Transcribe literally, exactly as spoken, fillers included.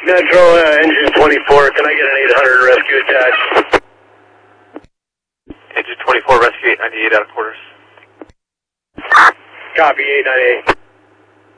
Metro, uh, engine twenty-four, can I get an eight hundred rescue attached? Engine twenty-four, rescue eight ninety-eight out of quarters. Copy, eight ninety-eight.